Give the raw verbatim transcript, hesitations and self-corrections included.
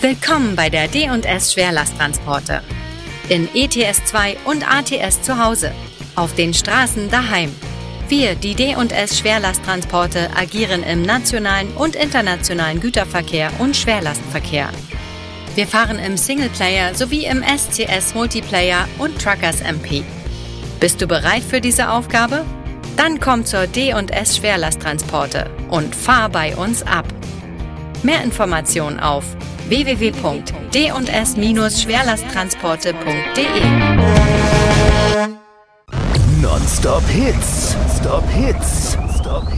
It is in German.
Willkommen bei der D und S Schwerlasttransporte. In E T S zwei und A T S zu Hause. Auf den Straßen daheim. Wir, die D und S Schwerlasttransporte, agieren im nationalen und internationalen Güterverkehr und Schwerlastverkehr. Wir fahren im Singleplayer sowie im S C S Multiplayer und Truckers M P. Bist du bereit für diese Aufgabe? Dann komm zur D und S Schwerlasttransporte und fahr bei uns ab. Mehr Informationen auf w w w punkt d und s schwerlasttransporte punkt d e. Non-Stop Hits, Stop Hits, Stop Hits.